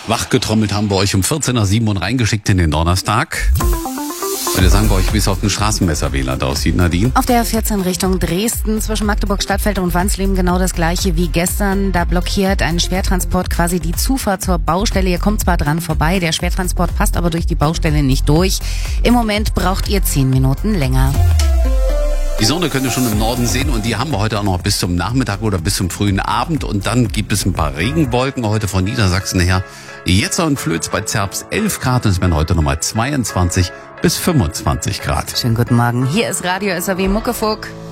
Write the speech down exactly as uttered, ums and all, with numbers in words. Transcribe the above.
wachgetrommelt haben bei euch um vierzehn nach sieben und reingeschickt in den Donnerstag. Und wir sagen bei euch, wie es auf dem Straßenmesser-W L A N aussieht, Nadine. Auf der vierzehn Richtung Dresden zwischen Magdeburg Stadtfeld und Wansleben genau das gleiche wie gestern. Da blockiert ein Schwertransport quasi die Zufahrt zur Baustelle. Ihr kommt zwar dran vorbei, der Schwertransport passt aber durch die Baustelle nicht durch. Im Moment braucht ihr zehn Minuten länger. Die Sonne könnt ihr schon im Norden sehen und die haben wir heute auch noch bis zum Nachmittag oder bis zum frühen Abend. Und dann gibt es ein paar Regenwolken heute von Niedersachsen her. Jetzt und Flöz bei Zerbst elf Grad und es werden heute nochmal zweiundzwanzig bis fünfundzwanzig Grad. Schönen guten Morgen. Hier ist Radio S R W Muckefuck.